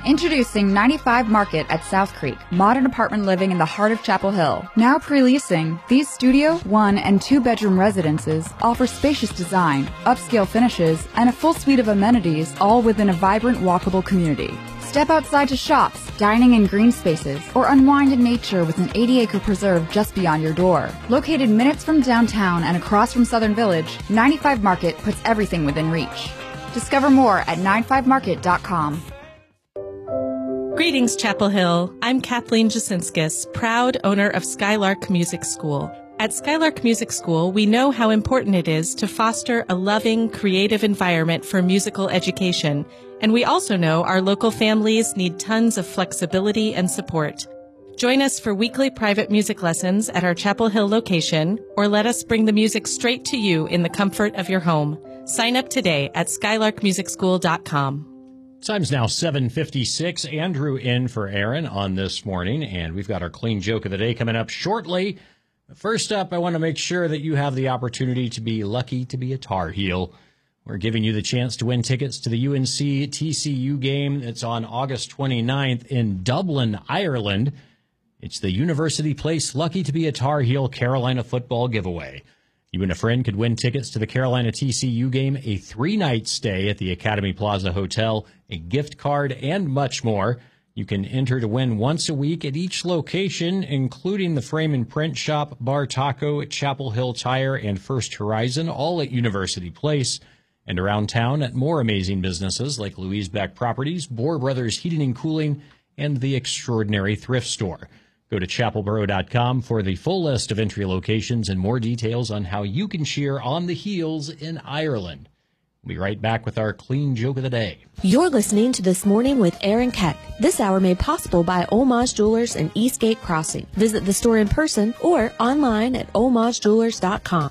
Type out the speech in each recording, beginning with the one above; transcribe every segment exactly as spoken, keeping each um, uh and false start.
Introducing ninety-five Market at South Creek, modern apartment living in the heart of Chapel Hill. Now pre-leasing, these studio, one, and two-bedroom residences offer spacious design, upscale finishes, and a full suite of amenities, all within a vibrant, walkable community. Step outside to shops, dining in green spaces, or unwind in nature with an eighty acre preserve just beyond your door. Located minutes from downtown and across from Southern Village, ninety-five Market puts everything within reach. Discover more at ninety-five market dot com. Greetings, Chapel Hill. I'm Kathleen Jasinskis, proud owner of Skylark Music School. At Skylark Music School, we know how important it is to foster a loving, creative environment for musical education, and we also know our local families need tons of flexibility and support. Join us for weekly private music lessons at our Chapel Hill location, or let us bring the music straight to you in the comfort of your home. Sign up today at skylark music school dot com. Time's now seven fifty-six. Andrew in for Aaron on this morning, and we've got our clean joke of the day coming up shortly. First up, I want to make sure that you have the opportunity to be lucky to be a Tar Heel. We're giving you the chance to win tickets to the U N C T C U game. It's on August twenty-ninth in Dublin, Ireland. It's the University Place Lucky to be a Tar Heel Carolina football giveaway. You and a friend could win tickets to the Carolina T C U game, a three-night stay at the Academy Plaza Hotel, a gift card, and much more. You can enter to win once a week at each location, including the Frame and Print Shop, Bar Taco, Chapel Hill Tire, and First Horizon, all at University Place. And around town at more amazing businesses like Louise Beck Properties, Bohr Brothers Heating and Cooling, and the Extraordinary Thrift Store. Go to chapel borough dot com for the full list of entry locations and more details on how you can cheer on the Heels in Ireland. We'll be right back with our clean joke of the day. You're listening to This Morning with Aaron Keck. This hour made possible by Homage Jewelers and Eastgate Crossing. Visit the store in person or online at homage jewelers dot com.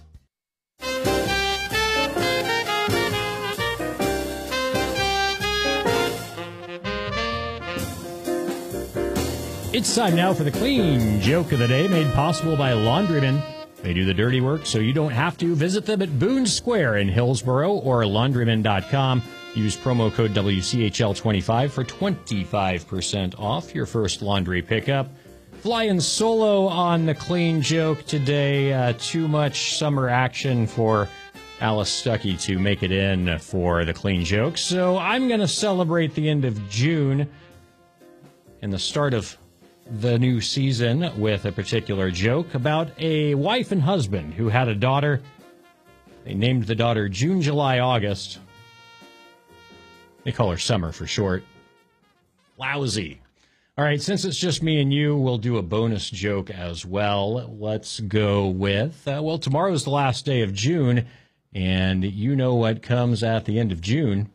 It's time now for the clean joke of the day, made possible by Laundryman. They do the dirty work so you don't have to. Visit them at Boone Square in Hillsboro or laundryman dot com. Use promo code W C H L twenty-five for twenty-five percent off your first laundry pickup. Flying solo on the clean joke today. Uh, too much summer action for Alice Stuckey to make it in for the clean joke. So I'm going to celebrate the end of June and the start of the new season with a particular joke about a wife and husband who had a daughter. They named the daughter June, July, August. They call her Summer for short. Lousy. All right, since it's just me and you, we'll do a bonus joke as well. Let's go with, uh, well, tomorrow's the last day of June, and you know what comes at the end of June?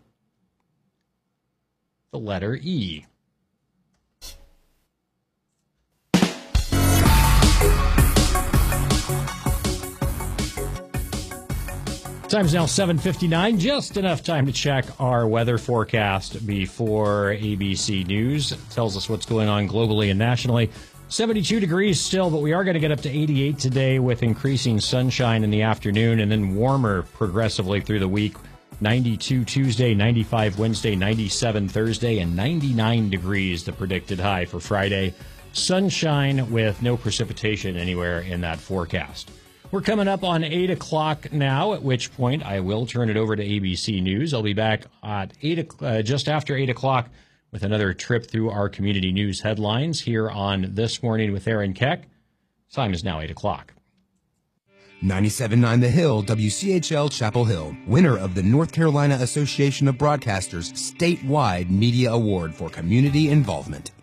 The letter E. Time's now seven fifty-nine, just enough time to check our weather forecast before A B C News. It tells us what's going on globally and nationally. seventy-two degrees still, but we are going to get up to eighty-eight today with increasing sunshine in the afternoon and then warmer progressively through the week. ninety-two Tuesday, ninety-five Wednesday, ninety-seven Thursday, and ninety-nine degrees the predicted high for Friday. Sunshine with no precipitation anywhere in that forecast. We're coming up on eight o'clock now, at which point I will turn it over to A B C News. I'll be back at eight, uh, just after eight o'clock with another trip through our community news headlines here on This Morning with Aaron Keck. Time is now eight o'clock. ninety-seven point nine The Hill, W C H L Chapel Hill, winner of the North Carolina Association of Broadcasters statewide media award for community involvement.